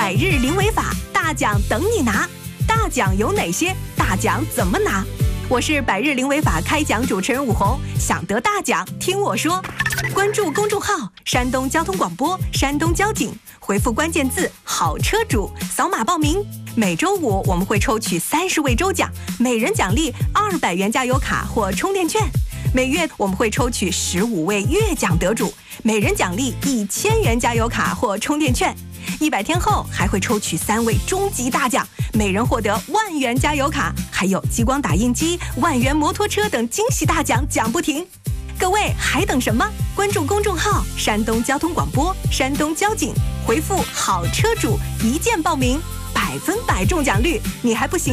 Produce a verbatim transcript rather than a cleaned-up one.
百日零违法，大奖等你拿。大奖有哪些？大奖怎么拿？我是百日零违法开讲主持人武红，想得大奖听我说。关注公众号山东交通广播、山东交警，回复关键字好车主，扫码报名。每周五我们会抽取三十位周奖，每人奖励二百元加油卡或充电券。每月我们会抽取十五位月奖得主，每人奖励一千元加油卡或充电券。一百天后还会抽取三位终极大奖，每人获得万元加油卡，还有激光打印机、万元摩托车等惊喜大奖，奖不停。各位还等什么？关注公众号山东交通广播、山东交警，回复好车主一键报名，百分百中奖率，你还不行？